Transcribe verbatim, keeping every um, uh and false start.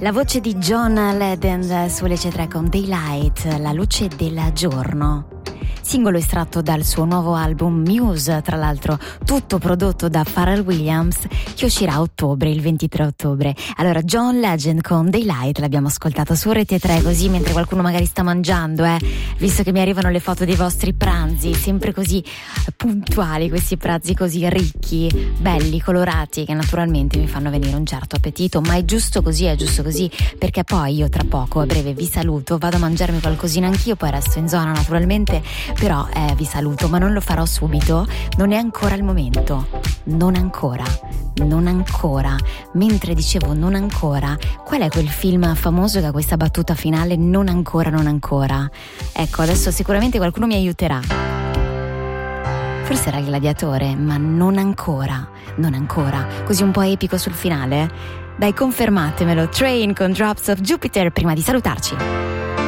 La voce di John Legend su L C tre con Daylight, la luce del giorno. Singolo estratto dal suo nuovo album Muse, tra l'altro tutto prodotto da Pharrell Williams, che uscirà a ottobre, il ventitré ottobre. Allora, John Legend con Daylight l'abbiamo ascoltato su Rete tre, così mentre qualcuno magari sta mangiando, eh, visto che mi arrivano le foto dei vostri pranzi, sempre così puntuali, questi pranzi così ricchi, belli, colorati, che naturalmente mi fanno venire un certo appetito, ma è giusto così, è giusto così, perché poi io tra poco, a breve, vi saluto, vado a mangiarmi qualcosina anch'io, poi resto in zona naturalmente, però eh, vi saluto, ma non lo farò subito, non è ancora il momento, non ancora, non ancora. Mentre dicevo non ancora, qual è quel film famoso che ha questa battuta finale non ancora, non ancora? Ecco, adesso sicuramente qualcuno mi aiuterà. Forse era Il Gladiatore, ma non ancora, non ancora, così un po' epico sul finale. Dai, confermatemelo. Train con Drops of Jupiter prima di salutarci.